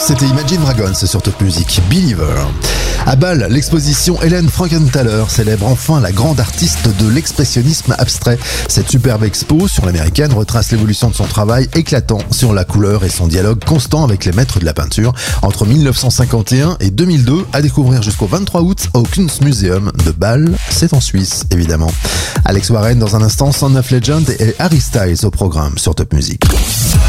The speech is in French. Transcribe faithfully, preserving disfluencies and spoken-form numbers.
c'était Imagine Dragons sur Top Music, Believer. À Bâle, l'exposition Helen Frankenthaler célèbre enfin la grande artiste de l'expressionnisme abstrait. Cette superbe expo sur l'américaine retrace l'évolution de son travail éclatant sur la couleur et son dialogue constant avec les maîtres de la peinture entre mille neuf cent cinquante et un et deux mille deux, à découvrir jusqu'au vingt-trois août au Kunstmuseum de Bâle. C'est en Suisse, évidemment. Alex Warren dans un instant, Son of Legend et Harry Styles au programme sur Top Music.